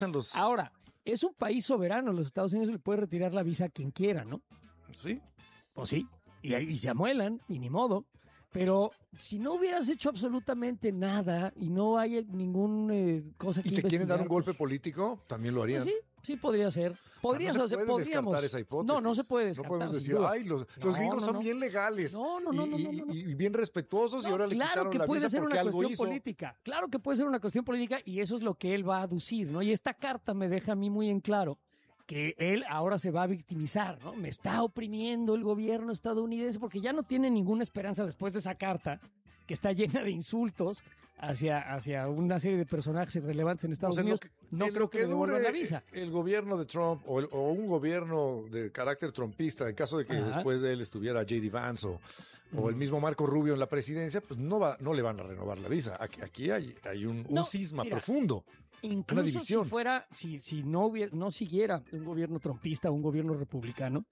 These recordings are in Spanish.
los... Ahora, es un país soberano. Los Estados Unidos le puede retirar la visa a quien quiera, ¿no? Sí. Pues sí. Y se amuelan, y ni modo. Pero si no hubieras hecho absolutamente nada y no hay ningún cosa que ¿Y te quieren dar un golpe pues, político? También lo harían. pues sí podría ser. Podrías, no se puede podríamos. descartar esa hipótesis. No se puede descartar. No podemos sin decir, duda. ay, los gringos son bien legales. No. Y bien respetuosos y ahora le Claro quitaron que la puede visa ser porque una algo cuestión hizo. política. Claro que puede ser una cuestión política y eso es lo que él va a aducir, ¿no? Y esta carta me deja a mí muy en claro que él ahora se va a victimizar, ¿no? Me está oprimiendo el gobierno estadounidense porque ya no tiene ninguna esperanza después de esa carta que está llena de insultos hacia una serie de personajes irrelevantes en Estados Unidos. No creo que le devuelvan la visa. El gobierno de Trump o un gobierno de carácter trumpista, en caso de que después de él estuviera J.D. Vance o el mismo Marco Rubio en la presidencia, pues no le van a renovar la visa. Aquí hay un cisma profundo. Incluso una división. si fuera, si no siguiera un gobierno trumpista o un gobierno republicano,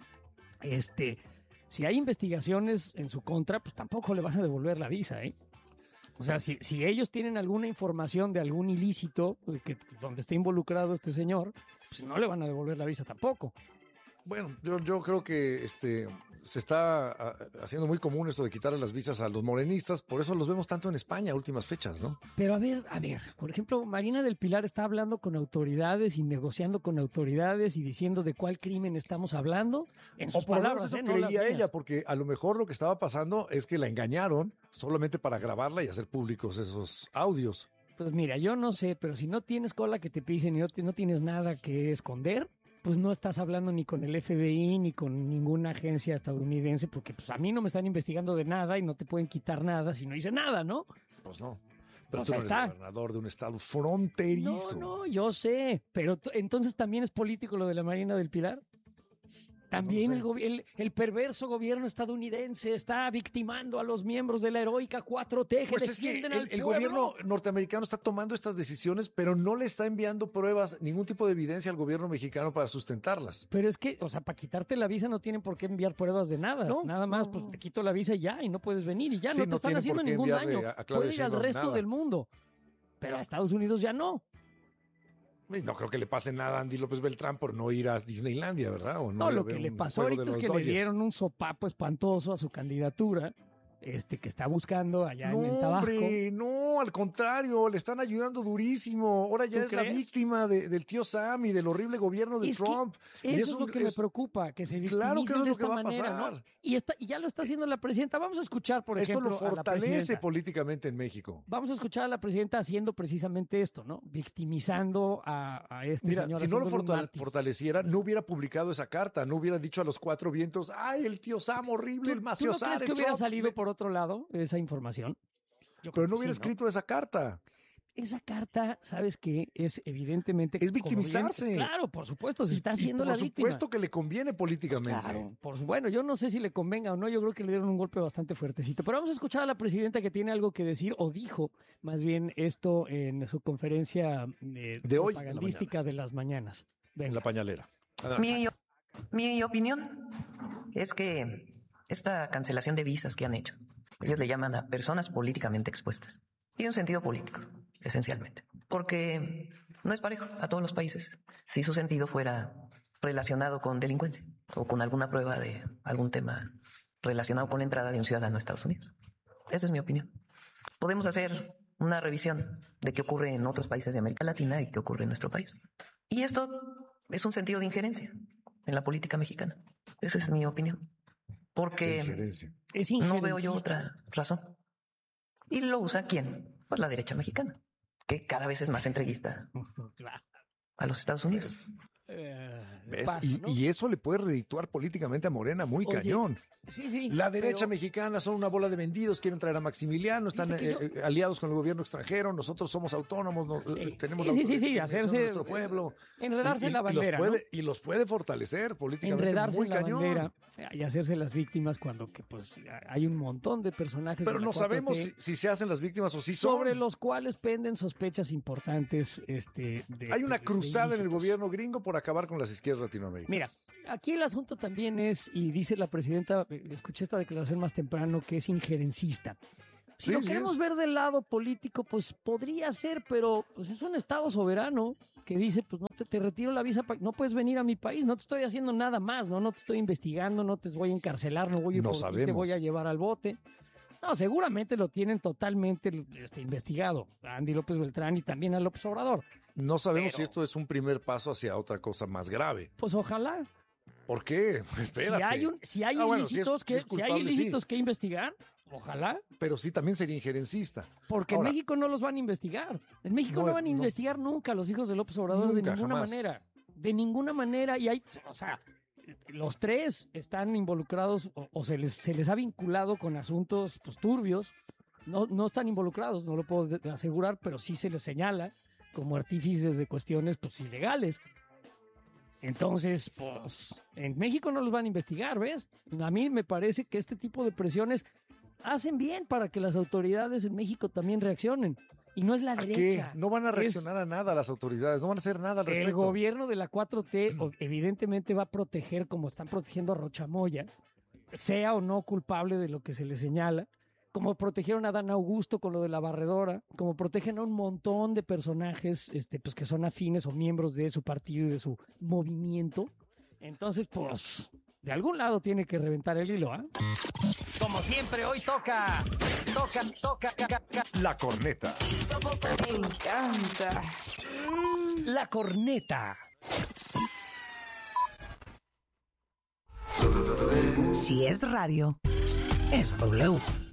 si hay investigaciones en su contra, pues tampoco le van a devolver la visa, ¿eh? O sea, si ellos tienen alguna información de algún ilícito donde esté involucrado este señor, pues no le van a devolver la visa tampoco. Bueno, yo creo que se está haciendo muy común esto de quitarle las visas a los morenistas, por eso los vemos tanto en España a últimas fechas, ¿no? Pero a ver, por ejemplo, Marina del Pilar está hablando con autoridades y negociando con autoridades y diciendo de cuál crimen estamos hablando. En sus o por lo menos palabras, eso no las creía mías. ella, porque a lo mejor lo que estaba pasando es que la engañaron solamente para grabarla y hacer públicos esos audios. Pues mira, yo no sé, pero si no tienes cola que te pisen y no tienes nada que esconder, pues no estás hablando ni con el FBI ni con ninguna agencia estadounidense, porque pues a mí no me están investigando de nada y no te pueden quitar nada si no hice nada, ¿no? Pues no. Pero Pues tú no ahí eres está. gobernador de un estado fronterizo. No, yo sé, pero entonces también es político lo de la Marina del Pilar. También No sé. el perverso gobierno estadounidense está victimando a los miembros de la heroica 4T que Pues es que defienden al el pueblo. gobierno norteamericano está tomando estas decisiones, pero no le está enviando pruebas, ningún tipo de evidencia al gobierno mexicano para sustentarlas. Pero es que, o sea, para quitarte la visa no tienen por qué enviar pruebas de nada. No, nada más, no. pues te quito la visa y ya, y no puedes venir y ya, Sí, no te no están tienen haciendo por qué ningún enviarle daño. a Claudia Puede ir al Sheinbaum resto nada. del mundo. Pero a Estados Unidos ya no. Y no creo que le pase nada a Andy López Beltrán por no ir a Disneylandia, ¿verdad? O No, ir a lo ver que le un pasó juego ahorita de es los que le Dodgers. dieron un sopapo espantoso a su candidatura, que está buscando allá No, en el Tabasco. hombre, no, al contrario, le están ayudando durísimo. Ahora ya ¿Tú es la crees? víctima del tío Sam y del horrible gobierno de Es que Trump. Y eso es lo que me preocupa, que se Claro que victimicen eso es de lo que esta va a manera, pasar. ¿no? Y ya lo está haciendo la presidenta. Vamos a escuchar, por Esto ejemplo, lo a la fortalece presidenta. políticamente en México. Vamos a escuchar a la presidenta haciendo precisamente esto, ¿no? Victimizando a este Mira, señor. si no lo haciéndole un mártir. fortaleciera, no hubiera publicado esa carta, no hubiera dicho a los cuatro vientos, ay, el tío Sam horrible, el ¿Tú no maciosar, crees que el hubiera Trump". salido por otro lado esa información? Yo creo Pero no que hubiera sí, escrito esa carta. Esa carta, ¿sabes qué? Es evidentemente... Es victimizarse. Claro, por supuesto, se está haciendo la víctima. Por supuesto que le conviene políticamente. Claro, bueno, yo no sé si le convenga o no, yo creo que le dieron un golpe bastante fuertecito. Pero vamos a escuchar a la presidenta que tiene algo que decir, o dijo más bien esto en su conferencia hoy, propagandística de las mañanas. En la pañalera. Mi opinión es que esta cancelación de visas que han hecho, ellos le llaman a personas políticamente expuestas, tiene un sentido político, esencialmente, porque no es parejo a todos los países. Si su sentido fuera relacionado con delincuencia o con alguna prueba de algún tema relacionado con la entrada de un ciudadano a Estados Unidos. Esa es mi opinión. Podemos hacer una revisión de qué ocurre en otros países de América Latina y qué ocurre en nuestro país. Y esto es un sentido de injerencia en la política mexicana. Esa es mi opinión. Porque no veo yo otra razón. ¿Y lo usa quién? Pues la derecha mexicana, que cada vez es más entreguista a los Estados Unidos. ¿Ves? Pasa, ¿no? Y eso le puede redituar políticamente a Morena muy cañón. Sí, La derecha mexicana son una bola de vendidos, quieren traer a Maximiliano, están aliados con el gobierno extranjero, nosotros somos autónomos, tenemos la hacerse de nuestro pueblo. Enredarse en la bandera. Y los puede fortalecer políticamente Enredarse muy en la cañón. bandera y hacerse las víctimas cuando pues hay un montón de personajes. Pero de la no 4T sabemos si se hacen las víctimas o si son. sobre los cuales penden sospechas importantes. Hay una cruzada en el ilícitos. gobierno gringo por acabar con las izquierdas latinoamericanas. Mira, aquí el asunto también es, y dice la presidenta, escuché esta declaración más temprano, que es injerencista. Si Sí, lo sí queremos es. ver del lado político, pues podría ser, pero pues es un Estado soberano que dice, pues no te retiro la visa, no puedes venir a mi país, no te estoy haciendo nada más, no te estoy investigando, no te voy a encarcelar, no voy a ir por ti, te voy a llevar al bote. No, seguramente lo tienen totalmente investigado, a Andy López Beltrán y también a López Obrador. No sabemos si esto es un primer paso hacia otra cosa más grave. Pues ojalá. ¿Por qué? Espérate. Si hay ilícitos que investigar, ojalá. Pero sí, también sería injerencista. Porque ahora, en México no los van a investigar. En México no van a investigar nunca a los hijos de López Obrador, de ninguna manera. De ninguna manera. Y hay, o sea, los tres están involucrados o se les ha vinculado con asuntos pues, turbios. No están involucrados, no lo puedo asegurar, pero sí se les señala como artífices de cuestiones pues, ilegales. Entonces, pues, en México no los van a investigar, ¿ves? A mí me parece que este tipo de presiones hacen bien para que las autoridades en México también reaccionen. Y no es la derecha. ¿Qué? No van a reaccionar a nada las autoridades, no van a hacer nada al respecto. El gobierno de la 4T evidentemente va a proteger, como están protegiendo a Rocha Moya, sea o no culpable de lo que se le señala, como protegieron a Dan Augusto con lo de la barredora, como protegen a un montón de personajes pues que son afines o miembros de su partido y de su movimiento. Entonces, pues, de algún lado tiene que reventar el hilo, ¿ah? Como siempre, hoy toca. La corneta. Me encanta. La corneta. Si es radio, es W.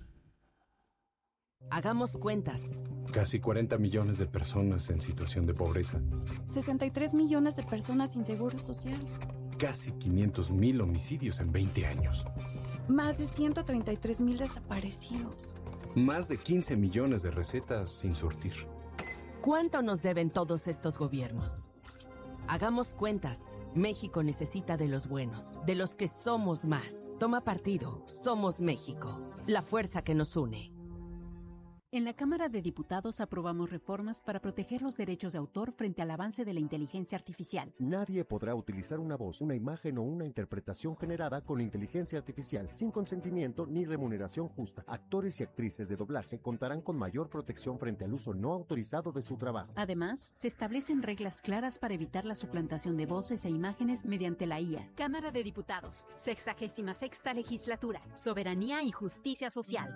Hagamos cuentas. Casi 40 millones de personas en situación de pobreza. 63 millones de personas sin seguro social. Casi 500,000 homicidios en 20 años. Más de 133,000 desaparecidos. Más de 15 millones de recetas sin surtir. ¿Cuánto nos deben todos estos gobiernos? Hagamos cuentas. México necesita de los buenos, de los que somos más. Toma partido. Somos México. La fuerza que nos une. En la Cámara de Diputados aprobamos reformas para proteger los derechos de autor frente al avance de la inteligencia artificial. Nadie podrá utilizar una voz, una imagen o una interpretación generada con inteligencia artificial sin consentimiento ni remuneración justa. Actores y actrices de doblaje contarán con mayor protección frente al uso no autorizado de su trabajo. Además, se establecen reglas claras para evitar la suplantación de voces e imágenes mediante la IA. Cámara de Diputados, 66ª Legislatura, Soberanía y Justicia Social.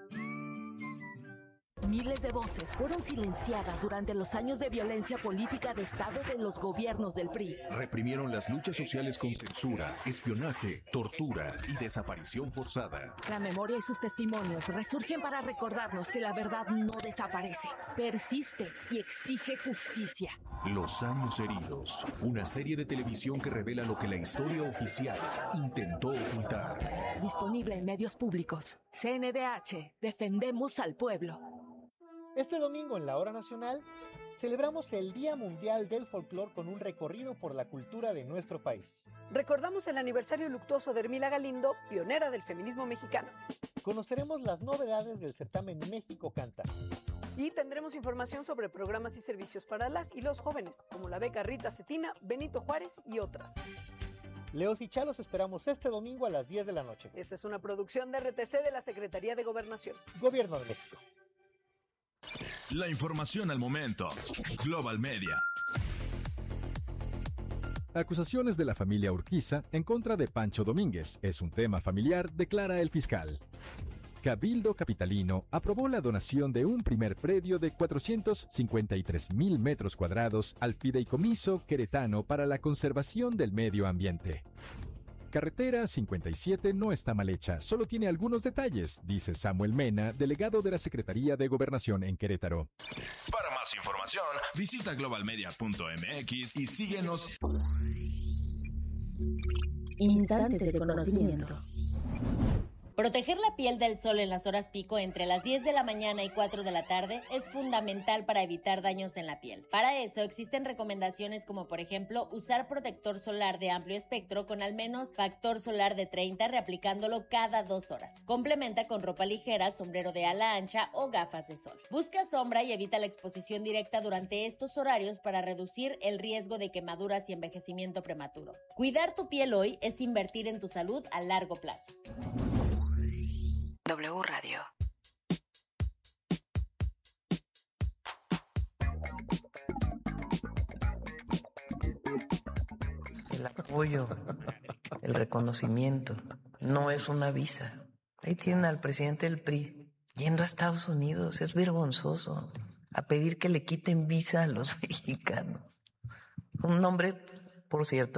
Miles de voces fueron silenciadas durante los años de violencia política de Estado de los gobiernos del PRI. Reprimieron las luchas sociales con censura, espionaje, tortura y desaparición forzada. La memoria y sus testimonios resurgen para recordarnos que la verdad no desaparece, persiste y exige justicia. Los años heridos, una serie de televisión que revela lo que la historia oficial intentó ocultar. Disponible en medios públicos. CNDH, defendemos al pueblo. Este domingo en la Hora Nacional celebramos el Día Mundial del Folclor con un recorrido por la cultura de nuestro país. Recordamos el aniversario luctuoso de Hermila Galindo, pionera del feminismo mexicano. Conoceremos las novedades del certamen México Canta. Y tendremos información sobre programas y servicios para las y los jóvenes, como la beca Rita Cetina, Benito Juárez y otras. Leos y Chalos esperamos este domingo a las 10 de la noche. Esta es una producción de RTC de la Secretaría de Gobernación. Gobierno de México. La información al momento. Global Media. Acusaciones de la familia Urquiza en contra de Pancho Domínguez. Es un tema familiar, declara el fiscal. Cabildo Capitalino aprobó la donación de un primer predio de 453,000 metros cuadrados al Fideicomiso Queretano para la conservación del medio ambiente. Carretera 57 no está mal hecha, solo tiene algunos detalles, dice Samuel Mena, delegado de la Secretaría de Gobernación en Querétaro. Para más información, visita globalmedia.mx y síguenos. Instantes de conocimiento. Proteger la piel del sol en las horas pico entre las 10 de la mañana y 4 de la tarde es fundamental para evitar daños en la piel. Para eso existen recomendaciones como por ejemplo usar protector solar de amplio espectro con al menos factor solar de 30 reaplicándolo cada 2 horas. Complementa con ropa ligera, sombrero de ala ancha o gafas de sol. Busca sombra y evita la exposición directa durante estos horarios para reducir el riesgo de quemaduras y envejecimiento prematuro. Cuidar tu piel hoy es invertir en tu salud a largo plazo. W Radio. apoyo, el reconocimiento. No es una visa. Ahí tienen al presidente del PRI yendo a Estados Unidos. Es vergonzoso. A pedir que le quiten visa a los mexicanos. Un hombre, por cierto,